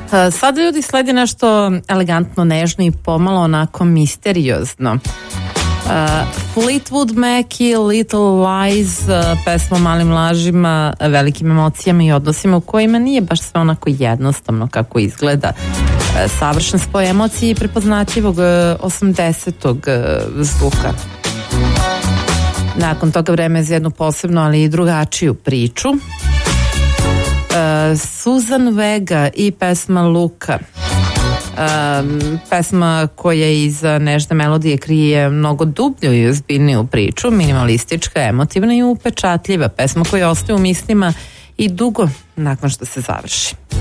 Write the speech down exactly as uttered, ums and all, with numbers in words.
Sada ljudi sledi nešto elegantno, nežno i pomalo onako misteriozno. Uh, Fleetwood Mac i Little Lies, uh, pesma o malim lažima, velikim emocijama i odnosima u kojima nije baš sve onako jednostavno kako izgleda. Uh, savršen spoj emocije i prepoznatljivog uh, osamdesetog uh, zvuka. Nakon toga vreme za jednu posebnu, ali i drugačiju priču. Uh, Suzanne Vega i pesma Luka. Um, pesma koja iza nežne melodije krije mnogo dublju i ozbiljniju priču, minimalistička, emotivna i upečatljiva, pesma koja ostaje u mislima i dugo nakon što se završi.